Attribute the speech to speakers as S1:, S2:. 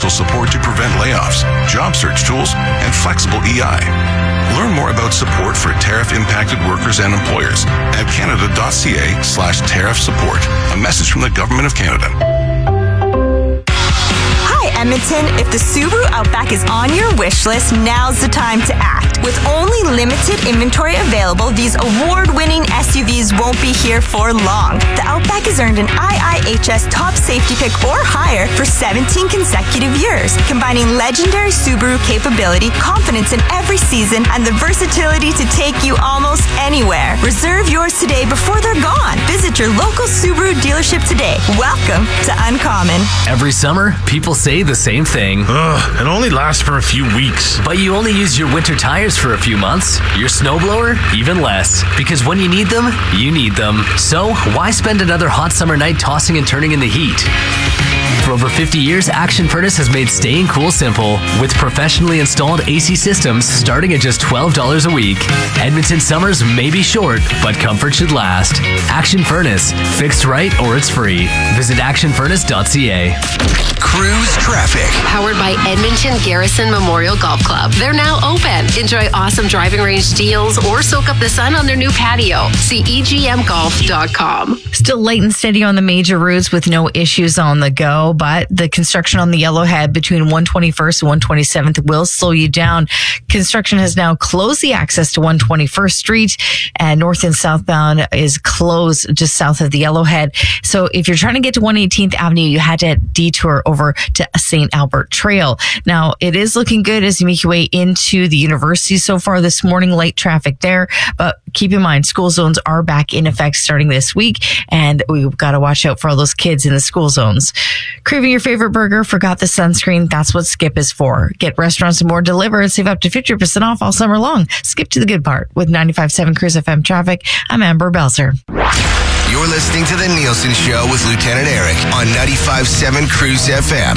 S1: financial support to prevent layoffs, job search tools, and flexible EI. Learn more about support for tariff-impacted workers and employers at canada.ca/tariff support. A message from the Government of Canada.
S2: Edmonton, if the Subaru Outback is on your wish list, now's the time to act. With only limited inventory available, these award-winning SUVs won't be here for long. The Outback has earned an IIHS top safety pick or higher for 17 consecutive years, combining legendary Subaru capability, confidence in every season, and the versatility to take you almost anywhere. Reserve yours today before they're gone. Visit your local Subaru dealership today. Welcome to Uncommon.
S3: Every summer, people say the same thing.
S4: It only lasts for a few weeks.
S3: But you only use your winter tires for a few months. Your snowblower, even less. Because when you need them, you need them. So why spend another hot summer night tossing and turning in the heat? For over 50 years, Action Furnace has made staying cool simple with professionally installed AC systems starting at just $12 a week. Edmonton summers may be short, but comfort should last. Action Furnace. Fixed right or it's free. Visit actionfurnace.ca.
S5: Cruise traffic.
S6: Powered by Edmonton Garrison Memorial Golf Club. They're now open. Enjoy awesome driving range deals or soak up the sun on their new patio. See egmgolf.com.
S7: Still light and steady on the major routes with no issues on the go, but the construction on the Yellowhead between 121st and 127th will slow you down. Construction has now closed the access to 121st Street, and north and southbound is closed just south of the Yellowhead. So if you're trying to get to 118th Avenue, you had to detour over to St. Albert Trail. Now, it is looking good as you make your way into the university so far this morning. Light traffic there, but keep in mind, school zones are back in effect starting this week, and we've got to watch out for all those kids in the school zones. Craving your favorite burger? Forgot the sunscreen? That's what Skip is for. Get restaurants and more delivered and save up to 50% off all summer long. Skip to the good part with 95.7 Cruise FM traffic. I'm Amber Belzer.
S5: You're listening to The Nielsen Show with Lieutenant Eric on 95.7 Cruise FM.